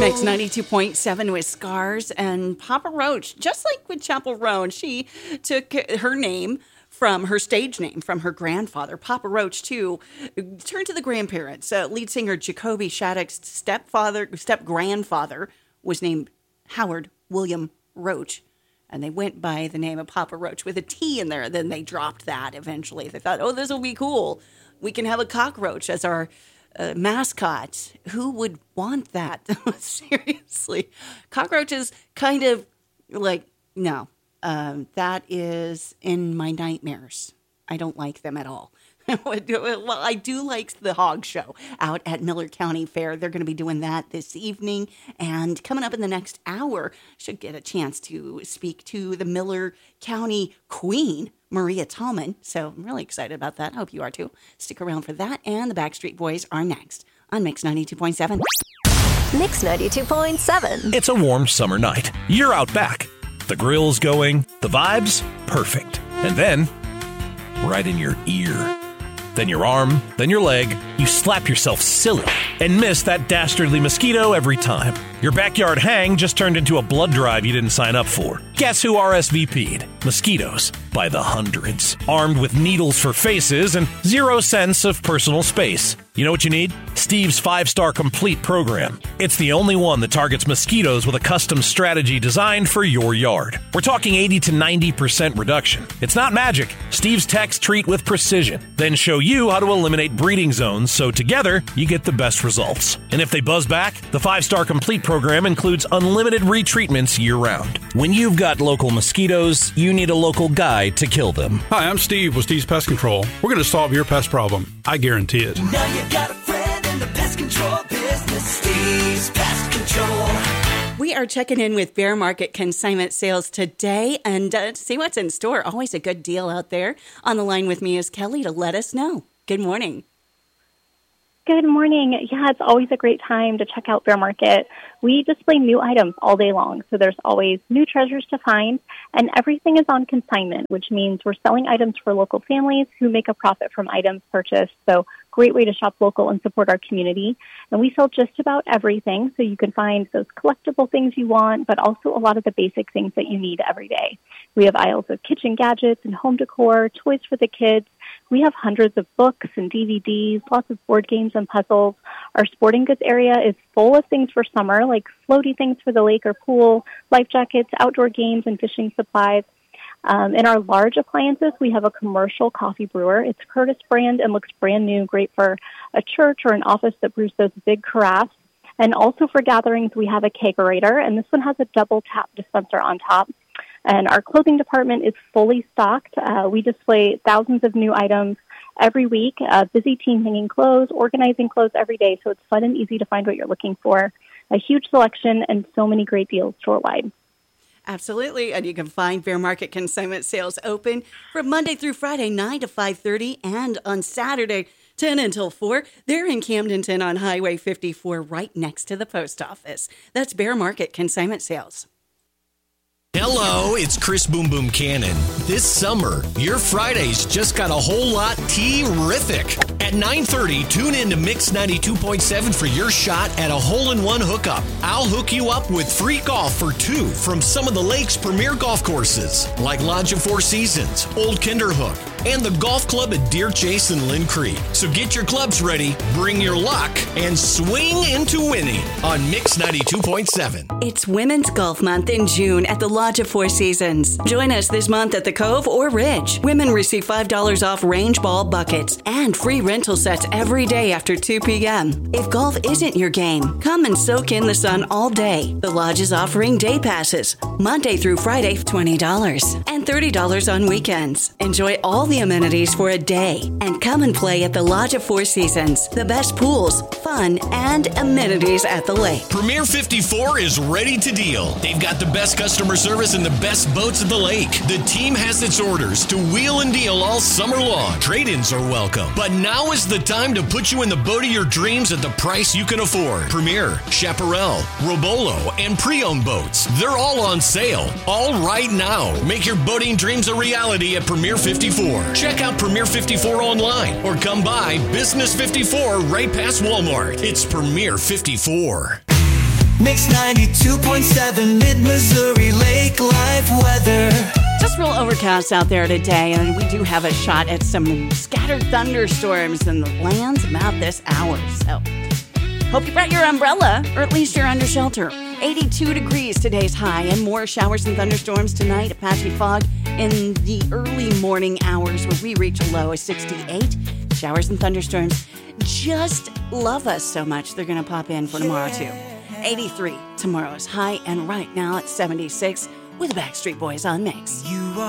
Mix 92.7 with Scars and Papa Roach. Just like with Chappell Roan, she took her name from her stage name from her grandfather, Papa Roach, too. Turned to the grandparents. Lead singer Jacoby Shattuck's step-grandfather was named Howard William Roach. And they went by the name of Papa Roach with a T in there. Then they dropped that eventually. They thought, oh, this will be cool. We can have a cockroach as our mascot. Who would want that? Seriously. Cockroaches kind of like, no. That is in my nightmares. I don't like them at all. Well, I do like the Hog Show out at Miller County Fair. They're going to be doing that this evening. And coming up in the next hour, should get a chance to speak to the Miller County Queen, Maria Tallman. So I'm really excited about that. I hope you are too. Stick around for that. And the Backstreet Boys are next on Mix 92.7. Mix 92.7. It's a warm summer night. You're out back. The grill's going, the vibe's perfect. And then, right in your ear. Then your arm, then your leg, you slap yourself silly and miss that dastardly mosquito every time. Your backyard hang just turned into a blood drive you didn't sign up for. Guess who RSVP'd? Mosquitoes by the hundreds. Armed with needles for faces and 0 sense of personal space. You know what you need? Steve's 5-star complete program. It's the only one that targets mosquitoes with a custom strategy designed for your yard. We're talking 80 to 90% reduction. It's not magic. Steve's techs treat with precision, then show you how to eliminate breeding zones so together you get the best results. And if they buzz back, the 5-star complete program includes unlimited retreatments year-round. When you've got local mosquitoes, you need a local guy to kill them. Hi, I'm Steve with Steve's Pest Control. We're going to solve your pest problem. I guarantee it. Now you got a friend in the pest control business, Steve's Pest Control. We are checking in with Bear Market Consignment Sales today and see what's in store. Always a good deal out there. On the line with me is Kelly to let us know. Good morning. Good morning. Yeah, it's always a great time to check out Bear Market. We display new items all day long, so there's always new treasures to find, and everything is on consignment, which means we're selling items for local families who make a profit from items purchased, so great way to shop local and support our community. And we sell just about everything, so you can find those collectible things you want, but also a lot of the basic things that you need every day. We have aisles of kitchen gadgets and home decor, toys for the kids. We have hundreds of books and DVDs, lots of board games and puzzles. Our sporting goods area is full of things for summer, like floaty things for the lake or pool, life jackets, outdoor games, and fishing supplies. In our large appliances, we have a commercial coffee brewer. It's Curtis brand and looks brand new, great for a church or an office that brews those big carafes. And also for gatherings, we have a kegerator, and this one has a double tap dispenser on top. And our clothing department is fully stocked. We display thousands of new items every week. Busy team hanging clothes, organizing clothes every day, so it's fun and easy to find what you're looking for. A huge selection and so many great deals store-wide. Absolutely, and you can find Bear Market Consignment Sales open from Monday through Friday, 9 to 5:30, and on Saturday, 10 until 4. They're in Camdenton on Highway 54, right next to the post office. That's Bear Market Consignment Sales. Hello, it's Chris Boom Boom Cannon. This summer, your Fridays just got a whole lot terrific. At 9:30, tune in to Mix 92.7 for your shot at a hole-in-one hookup. I'll hook you up with free golf for 2 from some of the lake's premier golf courses, like Lodge of Four Seasons, Old Kinderhook, and the golf club at Deer Chase and Lynn Creek. So get your clubs ready, bring your luck, and swing into winning on Mix 92.7. It's Women's Golf Month in June at the Lodge of Four Seasons. Join us this month at the Cove or Ridge. Women receive $5 off range ball buckets and free rental sets every day after 2 p.m. If golf isn't your game, come and soak in the sun all day. The Lodge is offering day passes, Monday through Friday, $20, and $30 on weekends. Enjoy all the amenities for a day and come and play at the Lodge of Four Seasons. The best pools, fun, and amenities at the lake. Premier 54 is ready to deal. They've got the best customer service and the best boats at the lake. The team has its orders to wheel and deal all summer long. Trade-ins are welcome. But now is the time to put you in the boat of your dreams at the price you can afford. Premier, Chaparral, Robolo, and pre-owned boats. They're all on sale. All right now. Make your boating dreams a reality at Premier 54. Check out Premier 54 online or come by Business 54 right past Walmart. It's Premier 54. Mix 92.7 Mid-Missouri Lake Live weather. Just real overcast out there today, and we do have a shot at some scattered thunderstorms in the lands about this hour. So, hope you brought your umbrella, or at least you're under shelter. 82 degrees today's high, and more showers and thunderstorms tonight. A patchy fog in the early morning hours where we reach a low of 68. Showers and thunderstorms just love us so much, they're going to pop in for tomorrow, too. 83 tomorrow's high, and right now it's 76 with the Backstreet Boys on Mix. You are